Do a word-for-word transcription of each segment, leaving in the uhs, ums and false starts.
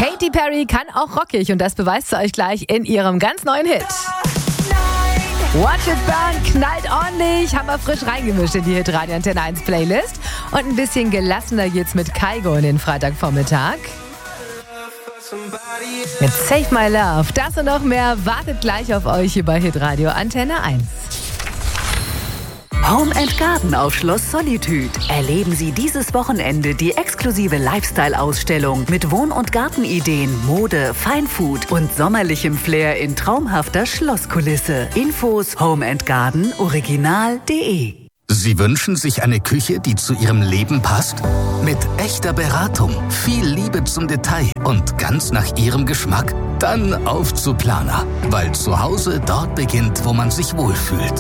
Katy Perry kann auch rockig und das beweist sie euch gleich in ihrem ganz neuen Hit. Watch It Burn knallt ordentlich, haben wir frisch reingemischt in die Hit Radio Antenne eins Playlist. Und ein bisschen gelassener geht's mit Kygo in den Freitagvormittag. Mit Save My Love. Das und noch mehr wartet gleich auf euch über Hit Radio Antenne eins. Home and Garden auf Schloss Solitude. Erleben Sie dieses Wochenende die exklusive Lifestyle-Ausstellung mit Wohn- und Gartenideen, Mode, Feinfood und sommerlichem Flair in traumhafter Schlosskulisse. Infos home and garden original punkt de. Sie wünschen sich eine Küche, die zu Ihrem Leben passt? Mit echter Beratung, viel Liebe zum Detail und ganz nach Ihrem Geschmack? Dann auf zu Planer, weil zu Hause dort beginnt, wo man sich wohlfühlt.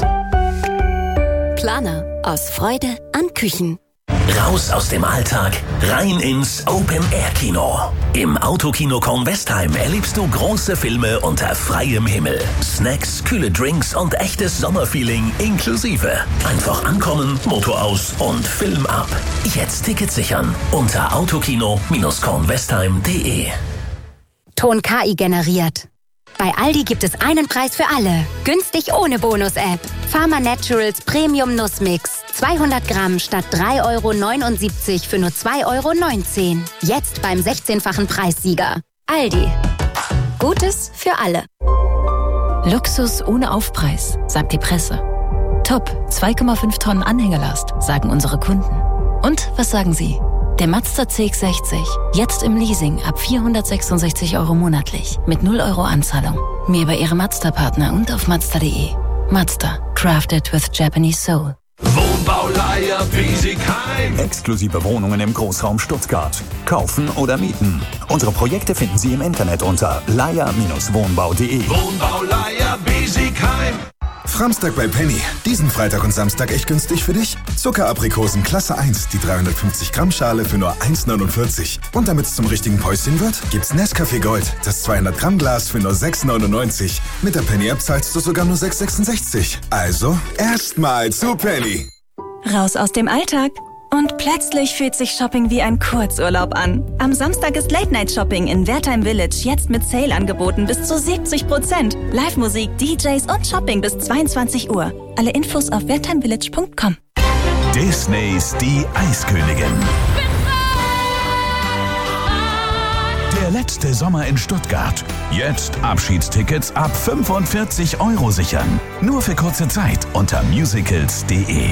Planer. Aus Freude an Küchen. Raus aus dem Alltag, rein ins Open-Air-Kino. Im Autokino Kornwestheim erlebst du große Filme unter freiem Himmel. Snacks, kühle Drinks und echtes Sommerfeeling inklusive. Einfach ankommen, Motor aus und Film ab. Jetzt Tickets sichern unter autokino kornwestheim punkt de. Ton K I generiert. Bei Aldi gibt es einen Preis für alle. Günstig ohne Bonus-App. Pharma Naturals Premium Nussmix. zweihundert Gramm statt drei Euro neunundsiebzig für nur zwei Euro neunzehn. Jetzt beim sechzehnfachen Preissieger. Aldi. Gutes für alle. Luxus ohne Aufpreis, sagt die Presse. Top, zwei Komma fünf Tonnen Anhängerlast, sagen unsere Kunden. Und was sagen Sie? Der Mazda C X sechzig, jetzt im Leasing ab vierhundertsechsundsechzig Euro monatlich mit null Euro Anzahlung. Mehr bei Ihrem Mazda-Partner und auf mazda punkt de. Mazda, crafted with Japanese soul. Wohnbauleiher Biesigheim. Exklusive Wohnungen im Großraum Stuttgart. Kaufen oder mieten. Unsere Projekte finden Sie im Internet unter leier Wohnbau punkt de. Wohnbauleiher Biesigheim. Framstag bei Penny. Diesen Freitag und Samstag echt günstig für dich. Zuckeraprikosen Klasse eins, die dreihundertfünfzig Gramm Schale für nur eins neunundvierzig. Und damit es zum richtigen Päuschen wird, gibt's Nescafé Gold, das zweihundert Gramm Glas für nur sechs neunundneunzig. Mit der Penny-App zahlst du sogar nur sechs sechsundsechzig. Also, erstmal zu Penny. Raus aus dem Alltag. Und plötzlich fühlt sich Shopping wie ein Kurzurlaub an. Am Samstag ist Late-Night-Shopping in Wertheim Village jetzt mit Sale-Angeboten bis zu siebzig Prozent. Live-Musik, D Js und Shopping bis zweiundzwanzig Uhr. Alle Infos auf wertheimvillage punkt com. Disneys Die Eiskönigin. Der letzte Sommer in Stuttgart. Jetzt Abschiedstickets ab fünfundvierzig Euro sichern. Nur für kurze Zeit unter musicals punkt de.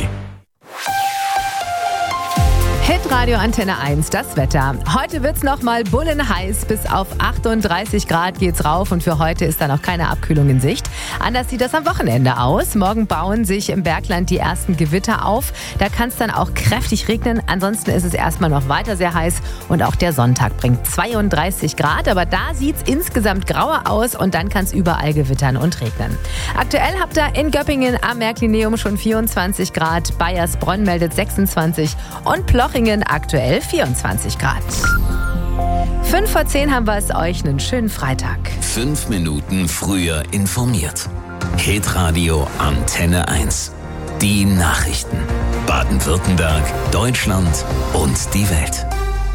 Hit Radio Antenne eins, das Wetter. Heute wird's noch mal bullenheiß. Bis auf achtunddreißig Grad geht's rauf und für heute ist da noch keine Abkühlung in Sicht. Anders sieht das am Wochenende aus. Morgen bauen sich im Bergland die ersten Gewitter auf. Da kann es dann auch kräftig regnen. Ansonsten ist es erstmal noch weiter sehr heiß und auch der Sonntag bringt zweiunddreißig Grad. Aber da sieht's insgesamt grauer aus und dann kann es überall gewittern und regnen. Aktuell habt ihr in Göppingen am Märklineum schon vierundzwanzig Grad. Bayersbronn meldet sechsundzwanzig und Plochingen aktuell vierundzwanzig Grad. Fünf vor zehn haben wir es euch. Einen schönen Freitag. Fünf Minuten früher informiert. Hit Radio Antenne eins. Die Nachrichten. Baden-Württemberg, Deutschland und die Welt.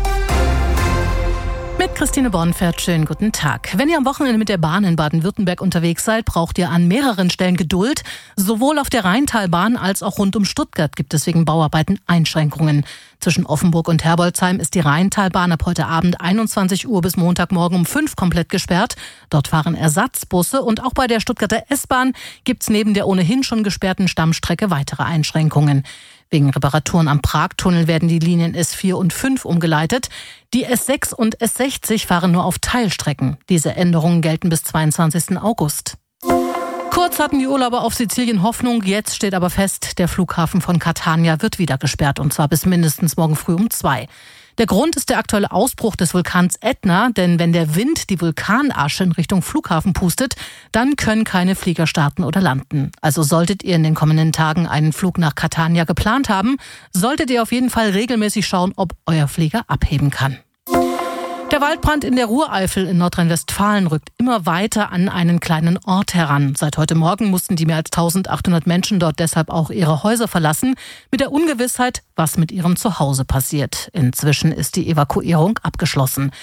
Mit Christine Bornfeld, schönen guten Tag. Wenn ihr am Wochenende mit der Bahn in Baden-Württemberg unterwegs seid, braucht ihr an mehreren Stellen Geduld. Sowohl auf der Rheintalbahn als auch rund um Stuttgart gibt es wegen Bauarbeiten Einschränkungen. Zwischen Offenburg und Herbolzheim ist die Rheintalbahn ab heute Abend einundzwanzig Uhr bis Montagmorgen um fünf komplett gesperrt. Dort fahren Ersatzbusse und auch bei der Stuttgarter S-Bahn gibt's neben der ohnehin schon gesperrten Stammstrecke weitere Einschränkungen. Wegen Reparaturen am Pragtunnel werden die Linien S vier und fünf umgeleitet. Die S sechs und S sechzig fahren nur auf Teilstrecken. Diese Änderungen gelten bis zweiundzwanzigsten August. Kurz hatten die Urlauber auf Sizilien Hoffnung, jetzt steht aber fest, der Flughafen von Catania wird wieder gesperrt und zwar bis mindestens morgen früh um zwei. Der Grund ist der aktuelle Ausbruch des Vulkans Ätna, denn wenn der Wind die Vulkanasche in Richtung Flughafen pustet, dann können keine Flieger starten oder landen. Also solltet ihr in den kommenden Tagen einen Flug nach Catania geplant haben, solltet ihr auf jeden Fall regelmäßig schauen, ob euer Flieger abheben kann. Der Waldbrand in der Ruhreifel in Nordrhein-Westfalen rückt immer weiter an einen kleinen Ort heran. Seit heute Morgen mussten die mehr als eintausendachthundert Menschen dort deshalb auch ihre Häuser verlassen, mit der Ungewissheit, was mit ihrem Zuhause passiert. Inzwischen ist die Evakuierung abgeschlossen.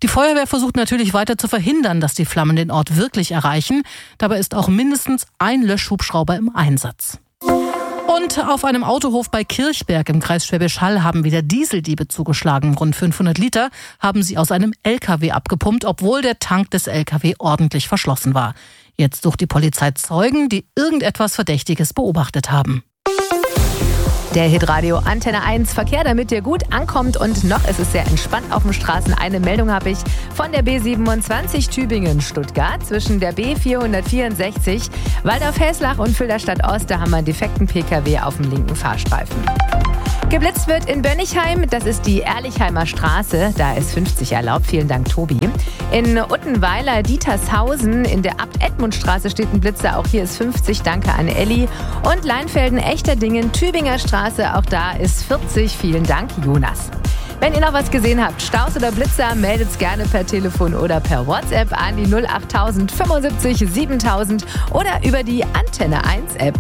Die Feuerwehr versucht natürlich weiter zu verhindern, dass die Flammen den Ort wirklich erreichen. Dabei ist auch mindestens ein Löschhubschrauber im Einsatz. Und auf einem Autohof bei Kirchberg im Kreis Schwäbisch Hall haben wieder Dieseldiebe zugeschlagen. Rund fünfhundert Liter haben sie aus einem L K W abgepumpt, obwohl der Tank des L K W ordentlich verschlossen war. Jetzt sucht die Polizei Zeugen, die irgendetwas Verdächtiges beobachtet haben. Der Hitradio Antenne eins Verkehr, damit ihr gut ankommt und noch ist es sehr entspannt auf den Straßen. Eine Meldung habe ich von der B siebenundzwanzig Tübingen-Stuttgart zwischen der B vierhundertvierundsechzig Waldorf-Hesslach und Filderstadt-Ost. Da haben wir einen defekten P K W auf dem linken Fahrstreifen. Geblitzt wird in Bönnichheim, das ist die Erlichheimer Straße, da ist fünfzig erlaubt. Vielen Dank, Tobi. In Uttenweiler, Dietershausen, in der Abt-Edmund-Straße steht ein Blitzer, auch hier ist fünfzig, danke an Elli. Und Leinfelden, Echterdingen, Tübinger Straße, auch da ist vierzig, vielen Dank, Jonas. Wenn ihr noch was gesehen habt, Staus oder Blitzer, meldet's gerne per Telefon oder per WhatsApp an die null achttausend fünfundsiebzig siebentausend oder über die Antenne eins App.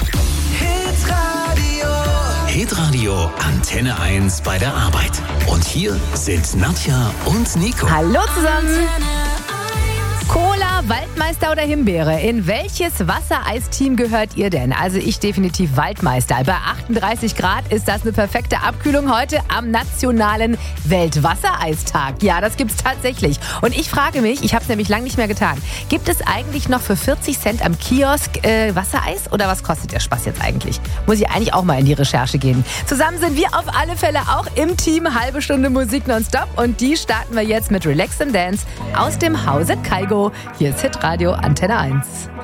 Hitradio Antenne eins bei der Arbeit. Und hier sind Nadja und Nico. Hallo zusammen. Cola, Waldmeister oder Himbeere? In welches Wassereisteam gehört ihr denn? Also ich definitiv Waldmeister. Bei achtunddreißig Grad ist das eine perfekte Abkühlung heute am nationalen Weltwassereistag. Ja, das gibt's tatsächlich. Und ich frage mich, ich habe es nämlich lange nicht mehr getan, gibt es eigentlich noch für vierzig Cent am Kiosk äh, Wassereis? Oder was kostet der Spaß jetzt eigentlich? Muss ich eigentlich auch mal in die Recherche gehen. Zusammen sind wir auf alle Fälle auch im Team. Halbe Stunde Musik nonstop. Und die starten wir jetzt mit Relax and Dance aus dem Hause Kaigo. Hier ist Hitradio Antenne eins.